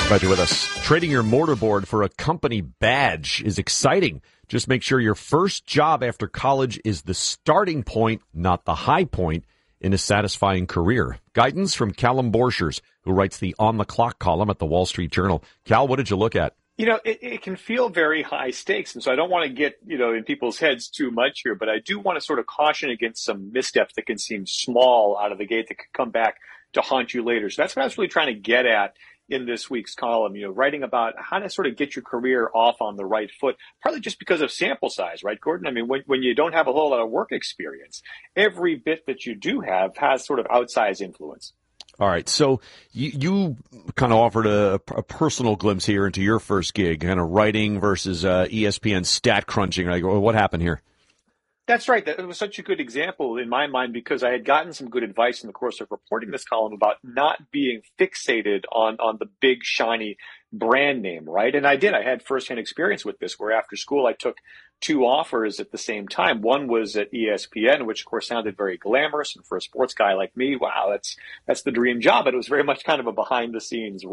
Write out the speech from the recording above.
Glad you're with us. Trading your mortarboard for a company badge is exciting. Just make sure your first job after college is the starting point, not the high point, in a satisfying career. Guidance from Callum Borchers, who writes the On the Clock column at the Wall Street Journal. Cal, what did you look at? You know, it can feel very high stakes. And so I don't want to get, in people's heads too much here, but I do want to sort of caution against some missteps that can seem small out of the gate that could come back to haunt you later. So that's what I was really trying to get at in this week's column, writing about how to sort of get your career off on the right foot, partly just because of sample size, right, Gordon? I mean, when you don't have a whole lot of work experience, every bit that you do have has sort of outsized influence. All right, so you kind of offered a personal glimpse here into your first gig, kind of writing versus ESPN stat crunching. Like, what happened here? That's right. That was such a good example in my mind because I had gotten some good advice in the course of reporting this column about not being fixated on the big, shiny brand name, right? And I did. I had firsthand experience with this where after school I took two offers at the same time. One was at ESPN, which of course sounded very glamorous. And for a sports guy like me, wow, that's the dream job. But it was very much kind of a behind the scenes